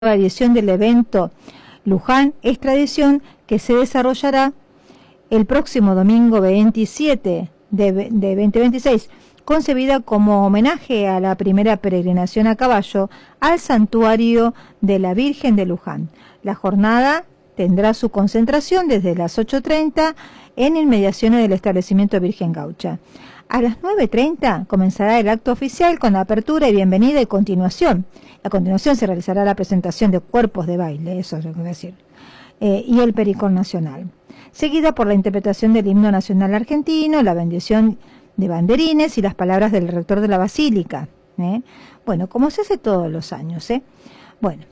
edición del evento Luján es tradición, que se desarrollará el próximo domingo 27 de 2026, concebida como homenaje a la primera peregrinación a caballo al santuario de la Virgen de Luján. La jornada tendrá su concentración desde las 8:30 en inmediaciones del establecimiento Virgen Gaucha. A las 9:30 comenzará el acto oficial con la apertura y bienvenida y continuación. A continuación se realizará la presentación de cuerpos de baile, eso es lo que voy a decir, y el pericón nacional, seguida por la interpretación del himno nacional argentino, la bendición de banderines y las palabras del rector de la basílica. Bueno, como se hace todos los años. Bueno,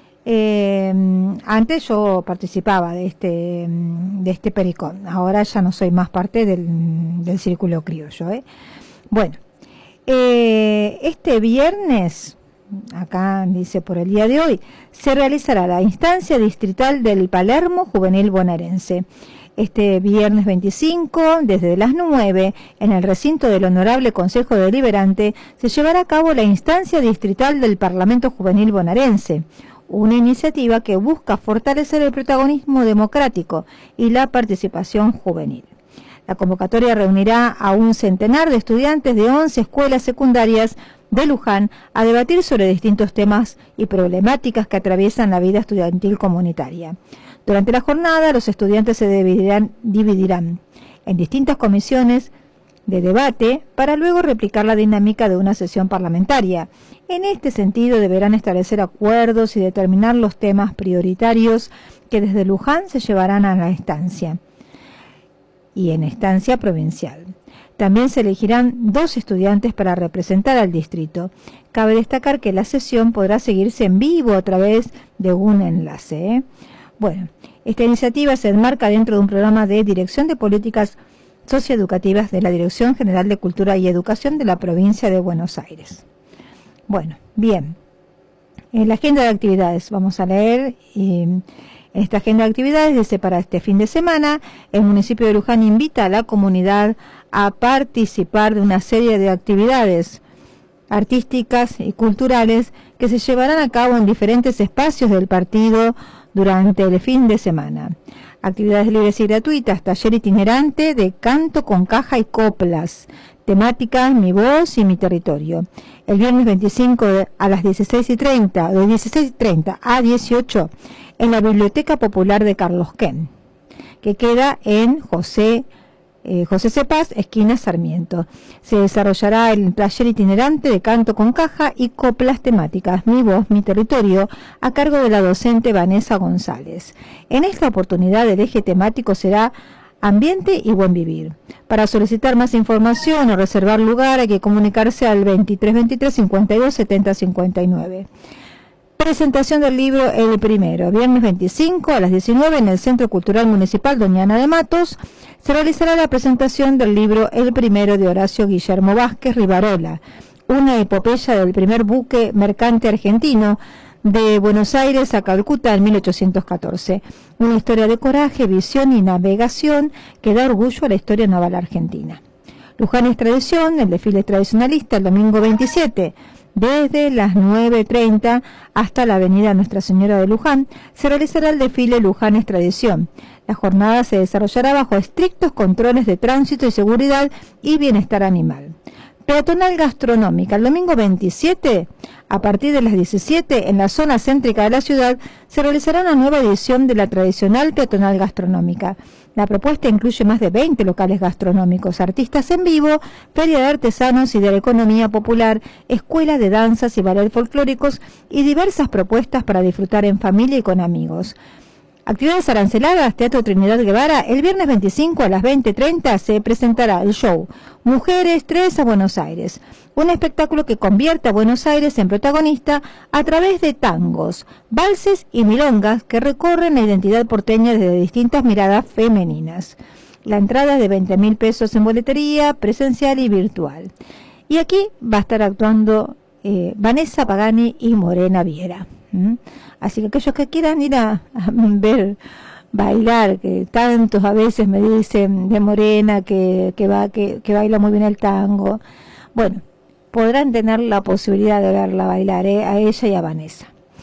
antes yo participaba de este pericón, ahora ya no soy más parte del círculo criollo. Bueno, este viernes, acá dice por el día de hoy, se realizará la instancia distrital del Palermo Juvenil Bonaerense. Este viernes 25, desde las 9, en el recinto del Honorable Consejo Deliberante, se llevará a cabo la instancia distrital del Parlamento Juvenil Bonaerense, una iniciativa que busca fortalecer el protagonismo democrático y la participación juvenil. La convocatoria reunirá a un centenar de estudiantes de 11 escuelas secundarias de Luján a debatir sobre distintos temas y problemáticas que atraviesan la vida estudiantil comunitaria. Durante la jornada, los estudiantes se dividirán en distintas comisiones de debate para luego replicar la dinámica de una sesión parlamentaria. En este sentido, deberán establecer acuerdos y determinar los temas prioritarios que desde Luján se llevarán a la instancia y en instancia provincial. También se elegirán 2 estudiantes para representar al distrito. Cabe destacar que la sesión podrá seguirse en vivo a través de un enlace. Bueno, esta iniciativa se enmarca dentro de un programa de Dirección de Políticas Socioeducativas de la Dirección General de Cultura y Educación de la provincia de Buenos Aires. Bueno, bien. En la agenda de actividades, vamos a leer. En esta agenda de actividades, dice: para este fin de semana, el municipio de Luján invita a la comunidad a participar de una serie de actividades artísticas y culturales que se llevarán a cabo en diferentes espacios del partido durante el fin de semana. Actividades libres y gratuitas: taller itinerante de canto con caja y coplas, temática Mi voz y mi territorio. El viernes 25 a las 16:30, de 16:30 a 18, en la Biblioteca Popular de Carlos Ken, que queda en José Cepaz, esquina Sarmiento. Se desarrollará el taller itinerante de canto con caja y coplas temáticas Mi voz, mi territorio, a cargo de la docente Vanessa González. En esta oportunidad el eje temático será Ambiente y Buen Vivir. Para solicitar más información o reservar lugar hay que comunicarse al 2323 52 70 59. Presentación del libro El Primero, viernes 25 a las 19 en el Centro Cultural Municipal Doña Ana de Matos. Se realizará la presentación del libro El Primero de Horacio Guillermo Vázquez Rivarola, una epopeya del primer buque mercante argentino de Buenos Aires a Calcuta en 1814. Una historia de coraje, visión y navegación que da orgullo a la historia naval argentina. Luján es tradición, el desfile tradicionalista el domingo 27. Desde las 9:30 hasta la avenida Nuestra Señora de Luján se realizará el desfile Luján es Tradición. La jornada se desarrollará bajo estrictos controles de tránsito y seguridad y bienestar animal. Peatonal gastronómica. El domingo 27, a partir de las 17, en la zona céntrica de la ciudad, se realizará una nueva edición de la tradicional peatonal gastronómica. La propuesta incluye más de 20 locales gastronómicos, artistas en vivo, feria de artesanos y de la economía popular, escuela de danzas y ballet folclóricos y diversas propuestas para disfrutar en familia y con amigos. Actividades aranceladas: Teatro Trinidad Guevara. El viernes 25 a las 20:30 se presentará el show Mujeres 3 a Buenos Aires, un espectáculo que convierte a Buenos Aires en protagonista a través de tangos, valses y milongas que recorren la identidad porteña desde distintas miradas femeninas. La entrada es de 20.000 pesos en boletería, presencial y virtual. Y aquí va a estar actuando Vanessa Pagani y Morena Viera. Así que aquellos que quieran ir a ver bailar, que tantos a veces me dicen de Morena que baila muy bien el tango, bueno, podrán tener la posibilidad de verla bailar, a ella y a Vanessa.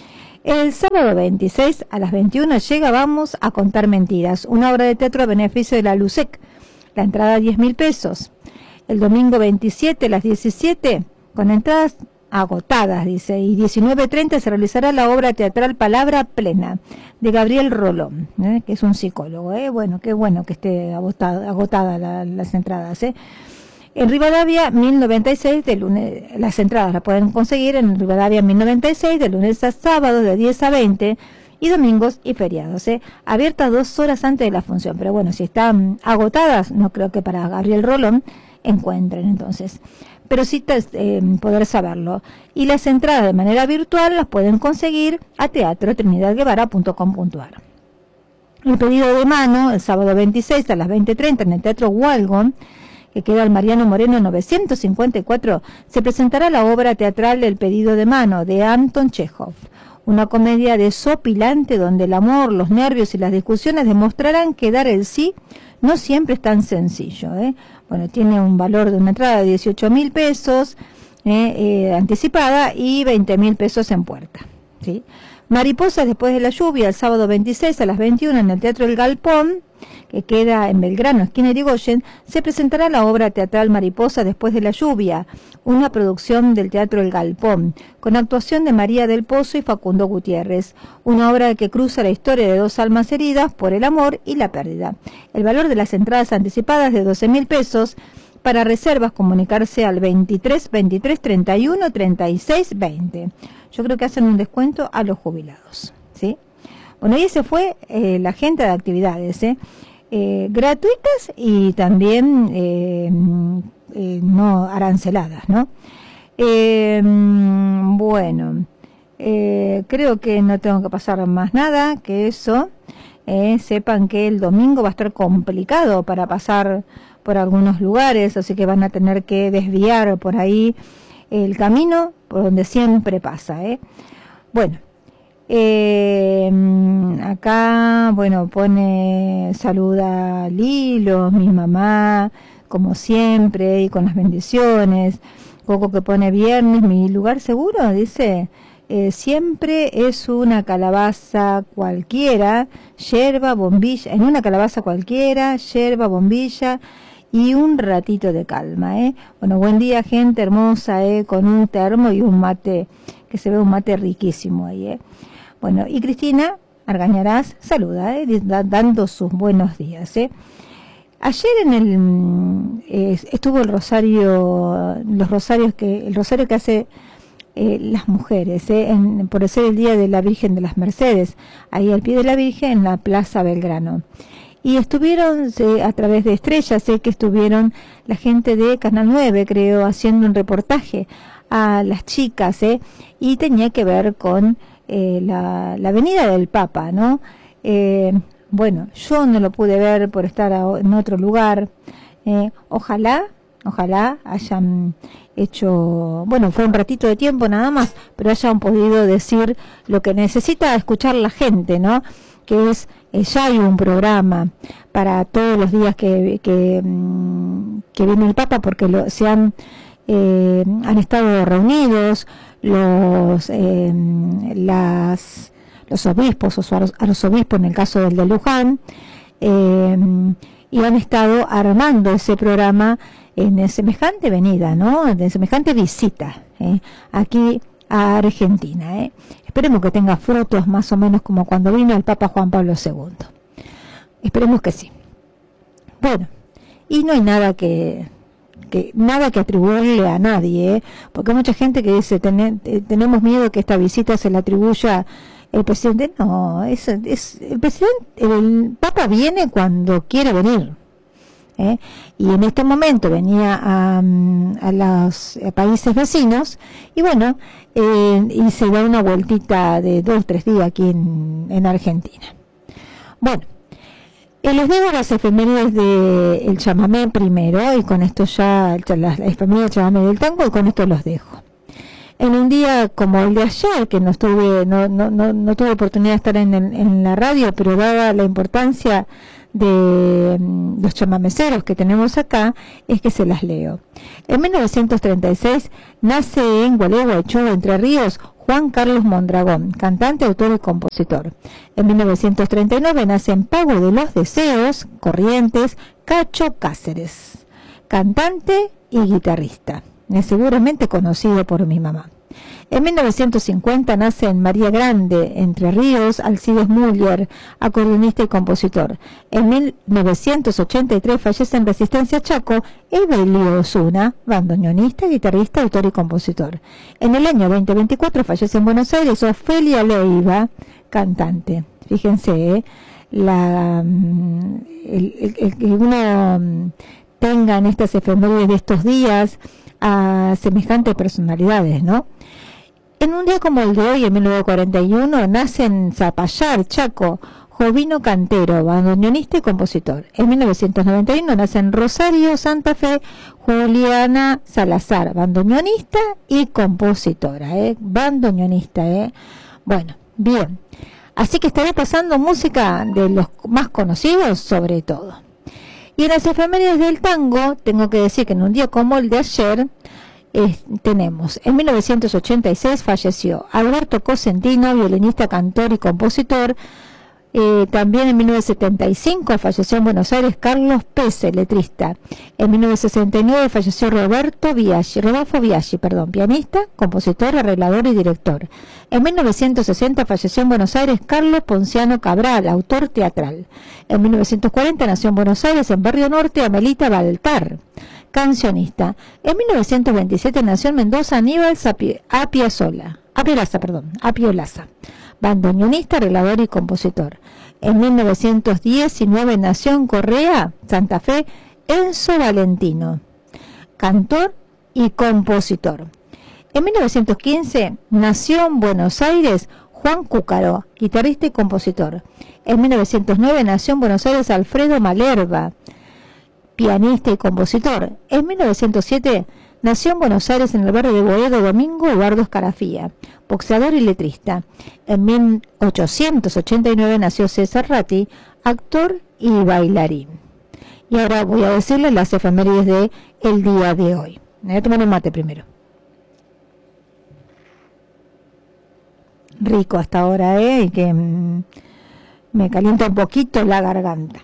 El sábado 26 a las 21 llega Vamos a contar mentiras, una obra de teatro a beneficio de la LUSEC. La entrada 10.000 pesos. El domingo 27 a las 17, con entradas agotadas, dice, y 19:30 se realizará la obra teatral Palabra Plena, de Gabriel Rolón, que es un psicólogo. Bueno, qué bueno que esté agotada las entradas. En Rivadavia 1096, de lunes, las entradas las pueden conseguir en Rivadavia 1096, de lunes a sábado, de 10 a 20, y domingos y feriados, abiertas 2 horas antes de la función. Pero bueno, si están agotadas, no creo que para Gabriel Rolón encuentren entonces. Pero sí poder saberlo. Y las entradas de manera virtual las pueden conseguir a teatrotrinidadguevara.com.ar. El pedido de mano, el sábado 26 a las 20:30 en el Teatro Walgon, que queda al Mariano Moreno 954, se presentará la obra teatral El pedido de mano, de Anton Chekhov. Una comedia desopilante donde el amor, los nervios y las discusiones demostrarán que dar el sí no siempre es tan sencillo. Bueno, tiene un valor de una entrada de 18.000 pesos anticipada y 20.000 pesos en puerta. ¿Sí? Mariposas después de la lluvia, el sábado 26 a las 21 en el Teatro El Galpón, que queda en Belgrano, esquina Irigoyen, se presentará la obra teatral Mariposa después de la lluvia, una producción del Teatro El Galpón, con actuación de María del Pozo y Facundo Gutiérrez, una obra que cruza la historia de 2 almas heridas por el amor y la pérdida. El valor de las entradas anticipadas es de 12.000 pesos, para reservas comunicarse al 23 23 31 36 20. Yo creo que hacen un descuento a los jubilados, ¿sí? Bueno, y ese fue la agenda de actividades, gratuitas y también no aranceladas, ¿no? Bueno, creo que no tengo que pasar más nada que eso. Sepan que el domingo va a estar complicado para pasar por algunos lugares, así que van a tener que desviar por ahí el camino por donde siempre pasa. Bueno, acá, bueno, pone saluda Lilo, mi mamá, como siempre, y con las bendiciones. Coco que pone viernes, mi lugar seguro, dice, siempre es una calabaza cualquiera, yerba, bombilla, en una calabaza cualquiera, yerba, bombilla y un ratito de calma. Bueno, buen día, gente hermosa, con un termo y un mate, que se ve un mate riquísimo ahí. Bueno, y Cristina Argañarás saluda, dando sus buenos días. Ayer estuvo el rosario que hace las mujeres, por ser el día de la Virgen de las Mercedes, ahí al pie de la Virgen en la Plaza Belgrano. Y estuvieron a través de Estrella, sé que estuvieron la gente de Canal 9, creo, haciendo un reportaje a las chicas, y tenía que ver con la venida del Papa, ¿no? Bueno, yo no lo pude ver por estar en otro lugar. Ojalá hayan hecho, bueno, fue un ratito de tiempo nada más, pero hayan podido decir lo que necesita escuchar la gente, ¿no? Que es, ya hay un programa para todos los días que viene el Papa, porque han estado reunidos los obispos o arzobispo en el caso del de Luján, y han estado armando ese programa en semejante venida, ¿no? En semejante visita aquí a Argentina. Esperemos que tenga frutos más o menos como cuando vino el Papa Juan Pablo II. Esperemos que sí. Bueno, y no hay nada que atribuirle a nadie, porque hay mucha gente que dice tenemos miedo que esta visita se la atribuya el presidente. No, el presidente, el Papa viene cuando quiere venir, y en este momento venía a los países vecinos, y bueno, y se da una vueltita de 2 o 3 días aquí en Argentina. Bueno, les digo las efemérides del chamamé primero, y con esto ya, las efemérides del chamamé del tango, y con esto los dejo. En un día como el de ayer, que no tuve oportunidad de estar en la radio, pero dada la importancia de los chamameceros que tenemos acá, es que se las leo. En 1936 nace en Gualeguaychú, Entre Ríos, Juan Carlos Mondragón, cantante, autor y compositor. En 1939 nace en Pago de los Deseos, Corrientes, Cacho Cáceres, cantante y guitarrista, seguramente conocido por mi mamá. En 1950 nace en María Grande, Entre Ríos, Alcides Müller, acordeonista y compositor. En 1983 fallece en Resistencia Chaco Evelio Osuna, bandoneonista, guitarrista, autor y compositor. En el año 2024 fallece en Buenos Aires Ofelia Leiva, cantante. Fíjense, el que uno tenga en estas efemérides de estos días a semejantes personalidades, ¿no? En un día como el de hoy, en 1941, nace en Zapallar, Chaco, Jovino Cantero, bandoneonista y compositor. En 1991 nace en Rosario, Santa Fe, Juliana Salazar, bandoneonista y compositora, bandoneonista, Bueno, bien. Así que estaré pasando música de los más conocidos, sobre todo. Y en las efemérides del tango, tengo que decir que en un día como el de ayer, tenemos, en 1986 falleció Alberto Cosentino, violinista, cantor y compositor. También en 1975 falleció en Buenos Aires Carlos Pese, letrista. En 1969 falleció Rodolfo Biaggi, pianista, compositor, arreglador y director. En 1960 falleció en Buenos Aires Carlos Ponciano Cabral, autor teatral. En 1940 nació en Buenos Aires, en Barrio Norte, Amelita Baltar, cancionista. En 1927 nació en Mendoza Aníbal Appiolaza, bandoneonista, arreglador y compositor. En 1919 nació en Correa, Santa Fe, Enzo Valentino, cantor y compositor. En 1915 nació en Buenos Aires Juan Cúcaro, guitarrista y compositor. En 1909 nació en Buenos Aires Alfredo Malerba, pianista y compositor. En 1907 nació en Buenos Aires, en el barrio de Boedo, Domingo Eduardo Escarafía, boxeador y letrista. En 1889 nació César Ratti, actor y bailarín. Y ahora voy a decirles las efemérides de el día de hoy. Me voy a tomar un mate primero. Rico hasta ahora, y que me calienta un poquito la garganta.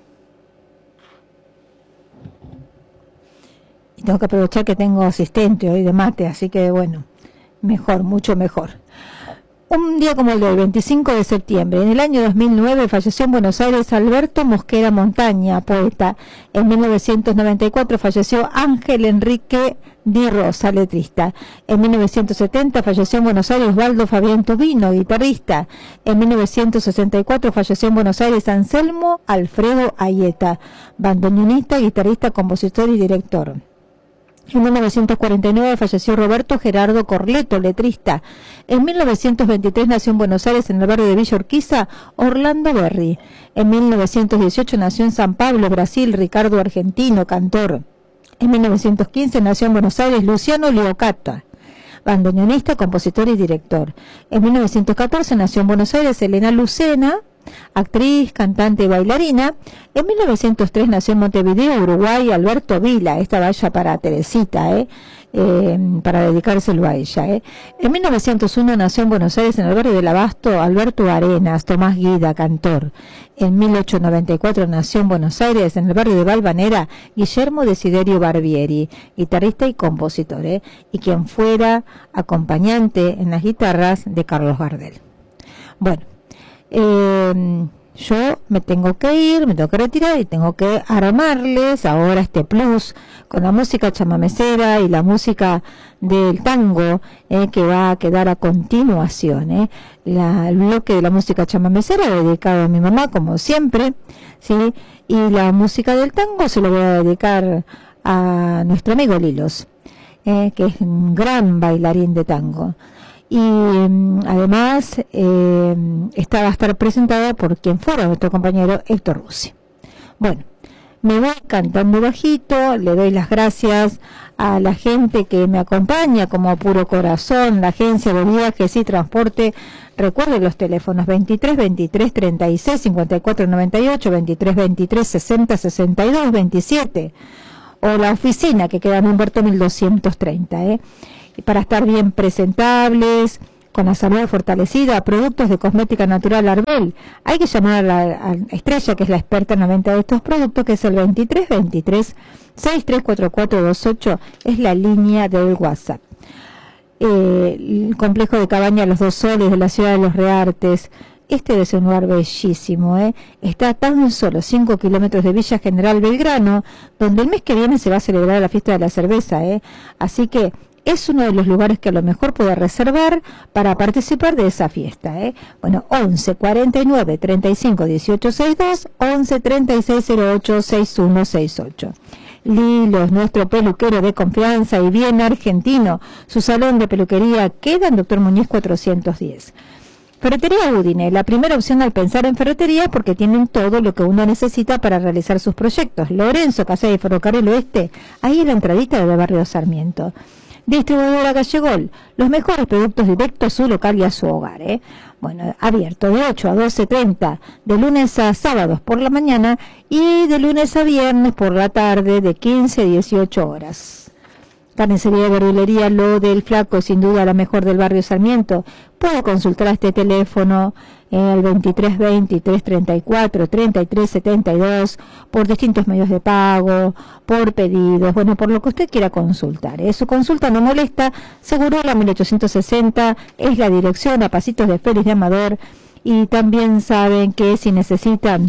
Y tengo que aprovechar que tengo asistente hoy de mate, así que bueno, mejor, mucho mejor. Un día como el de hoy, 25 de septiembre, en el año 2009 falleció en Buenos Aires Alberto Mosquera Montaña, poeta. En 1994 falleció Ángel Enrique Di Rosa, letrista. En 1970 falleció en Buenos Aires Osvaldo Fabián Tobino, guitarrista. En 1964 falleció en Buenos Aires Anselmo Alfredo Ayeta, bandoneonista, guitarrista, compositor y director. En 1949 falleció Roberto Gerardo Corleto, letrista. En 1923 nació en Buenos Aires, en el barrio de Villa Urquiza, Orlando Berry. En 1918 nació en San Pablo, Brasil, Ricardo Argentino, cantor. En 1915 nació en Buenos Aires Luciano Liocata, bandoneonista, compositor y director. En 1914 nació en Buenos Aires Elena Lucena, actriz, cantante y bailarina. En 1903 nació en Montevideo, Uruguay, Alberto Vila. Esta vaya para Teresita, para dedicárselo a ella. En 1901 nació en Buenos Aires, en el barrio del Abasto, Alberto Arenas, Tomás Guida, cantor. En 1894 nació en Buenos Aires, en el barrio de Valvanera, Guillermo Desiderio Barbieri, guitarrista y compositor, y quien fuera acompañante en las guitarras de Carlos Gardel. Bueno, yo me tengo que ir, me tengo que retirar y tengo que armarles ahora este plus con la música chamamecera y la música del tango, que va a quedar a continuación. El bloque de la música chamamecera dedicado a mi mamá, como siempre, ¿sí? Y la música del tango se lo voy a dedicar a nuestro amigo Lilos, que es un gran bailarín de tango. Y además esta va a estar presentada por quien fuera nuestro compañero Héctor Russi. Bueno, me voy cantando bajito, le doy las gracias a la gente que me acompaña como Puro Corazón, la agencia de viajes y transporte. Recuerden los teléfonos 23 23 36 54 98, 23 23 60 62 27, o la oficina que queda en Humberto 1230, para estar bien presentables, con la salud fortalecida, productos de cosmética natural Arbel. Hay que llamar a Estrella, que es la experta en la venta de estos productos, que es el 2323-634428, es la línea del WhatsApp. El complejo de cabañas Los Dos Soles de la ciudad de Los Reartes, este debe ser un lugar bellísimo, está a tan solo 5 kilómetros de Villa General Belgrano, donde el mes que viene se va a celebrar la fiesta de la cerveza, así que es uno de los lugares que a lo mejor puede reservar para participar de esa fiesta. Bueno, 11 49 35 18 62, 11 36 08 61 68. Lilos, nuestro peluquero de confianza y bien argentino. Su salón de peluquería queda en Doctor Muñiz 410. Ferretería Udine, la primera opción al pensar en ferretería porque tienen todo lo que uno necesita para realizar sus proyectos. Lorenzo, Casa de Ferrocarril Oeste, ahí en la entradita del barrio Sarmiento. Distribuidora Gallegol, los mejores productos directos a su local y a su hogar. Bueno, abierto de 8 a 12:30, de lunes a sábados por la mañana y de lunes a viernes por la tarde de 15 a 18 horas. Carnicería y verdulería Lo del Flaco, sin duda la mejor del barrio Sarmiento. Puede consultar a este teléfono el 2320 334 3372 por distintos medios de pago, por pedidos, bueno, por lo que usted quiera consultar. Su consulta no molesta. Segurola 1860 es la dirección, a pasitos de Félix de Amador. Y también saben que si necesitan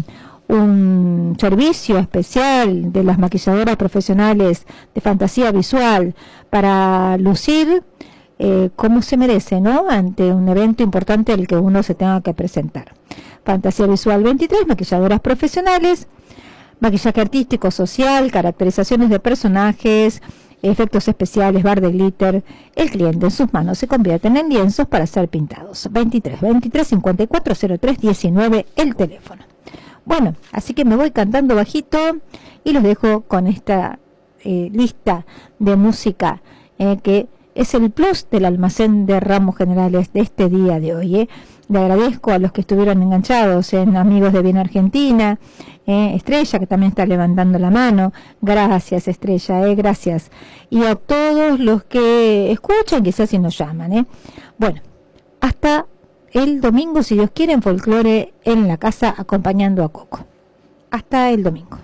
un servicio especial de las maquilladoras profesionales de fantasía visual para lucir como se merece, ¿no? Ante un evento importante al que uno se tenga que presentar. Fantasía Visual 23, maquilladoras profesionales, maquillaje artístico, social, caracterizaciones de personajes, efectos especiales, bar de glitter. El cliente en sus manos se convierten en lienzos para ser pintados. 23 54 03 19 el teléfono. Bueno, así que me voy cantando bajito y los dejo con esta lista de música que es el plus del almacén de ramos generales de este día de hoy. Le agradezco a los que estuvieron enganchados en Amigos de Bien Argentina, Estrella, que también está levantando la mano. Gracias, Estrella, gracias. Y a todos los que escuchan, quizás si nos llaman. Bueno, hasta el domingo, si Dios quiere, en Folclore en la Casa, acompañando a Coco. Hasta el domingo.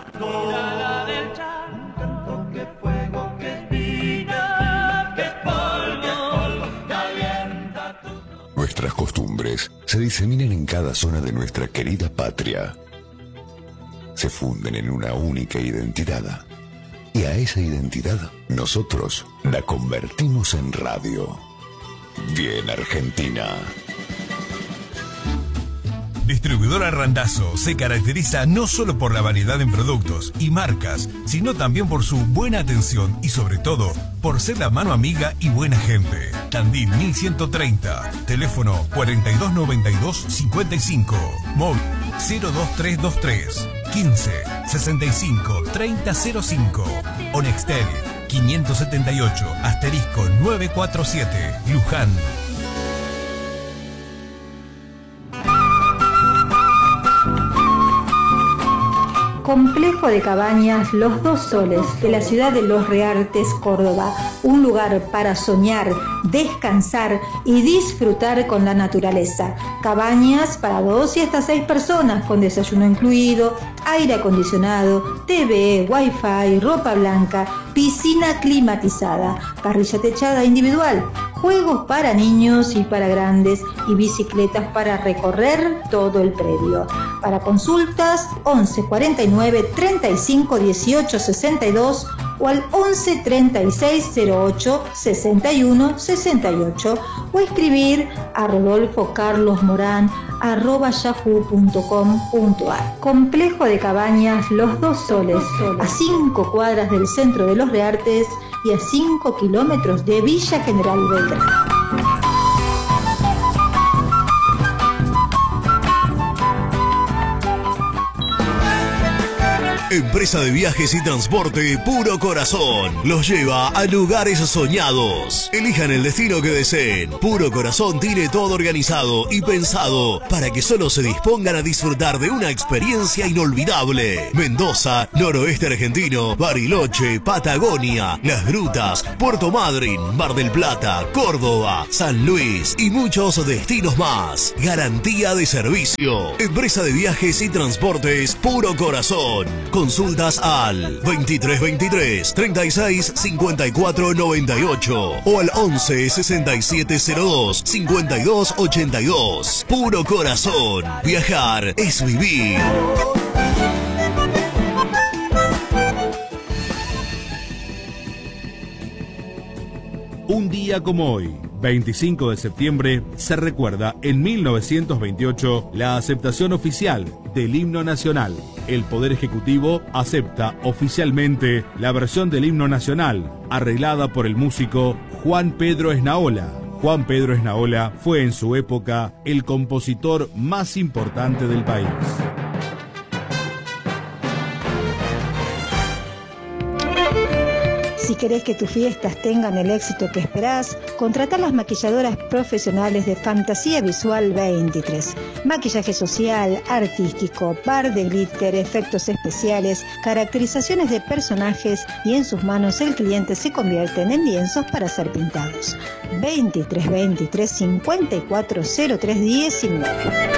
Nuestras costumbres se diseminan en cada zona de nuestra querida patria. Se funden en una única identidad. Y a esa identidad nosotros la convertimos en radio. Bien Argentina. Distribuidora Randazzo se caracteriza no solo por la variedad en productos y marcas, sino también por su buena atención y sobre todo por ser la mano amiga y buena gente. Tandil 1130, teléfono 4292-55, móvil 02323 15 65 3005, Onextel 578 *947, Luján. Complejo de cabañas Los Dos Soles de la ciudad de Los Reartes, Córdoba. Un lugar para soñar, descansar y disfrutar con la naturaleza. Cabañas para 2 y hasta 6 personas con desayuno incluido, aire acondicionado, TV, wifi, ropa blanca, piscina climatizada, parrilla techada individual, juegos para niños y para grandes y bicicletas para recorrer todo el predio. Para consultas 11 49 35 18 62 o al 11 36 08 61 68 o escribir a rodolfocarlosmoran@yahoo.com.ar. Complejo de cabañas Los Dos Soles, a 5 cuadras del centro de Los Reartes y a 5 kilómetros de Villa General Belgrano. Empresa de viajes y transporte Puro Corazón los lleva a lugares soñados. Elijan el destino que deseen. Puro Corazón tiene todo organizado y pensado para que solo se dispongan a disfrutar de una experiencia inolvidable. Mendoza, noroeste argentino, Bariloche, Patagonia, Las Grutas, Puerto Madryn, Mar del Plata, Córdoba, San Luis y muchos destinos más. Garantía de servicio. Empresa de viajes y transportes Puro Corazón. Consultas al 2323 36 54 98 o al 11 67 02 52 82. Puro Corazón. Viajar es vivir. Un día como hoy, 25 de septiembre, se recuerda en 1928 la aceptación oficial del himno nacional. El Poder Ejecutivo acepta oficialmente la versión del himno nacional, arreglada por el músico Juan Pedro Esnaola. Juan Pedro Esnaola fue en su época el compositor más importante del país. Si querés que tus fiestas tengan el éxito que esperás, contratá las maquilladoras profesionales de Fantasía Visual 23. Maquillaje social, artístico, par de glitter, efectos especiales, caracterizaciones de personajes y en sus manos el cliente se convierten en lienzos para ser pintados. 2323 5403 19.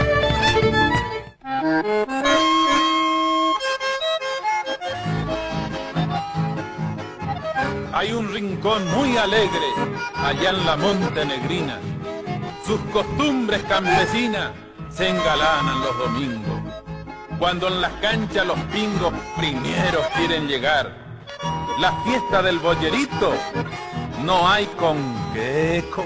Hay un rincón muy alegre allá en la montenegrina. Sus costumbres campesinas se engalanan los domingos. Cuando en las canchas los pingos primeros quieren llegar. La fiesta del bollerito no hay con qué